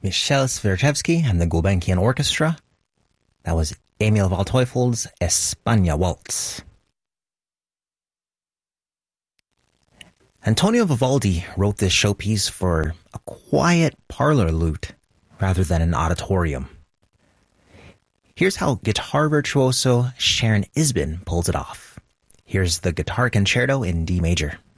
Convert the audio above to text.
Michel Sverchevsky and the Gulbenkian Orchestra. That was Emil Waldteufel's España Waltz. Antonio Vivaldi wrote this showpiece for a quiet parlor lute rather than an auditorium. Here's how guitar virtuoso Sharon Isbin pulls it off. Here's the Guitar Concerto in D major.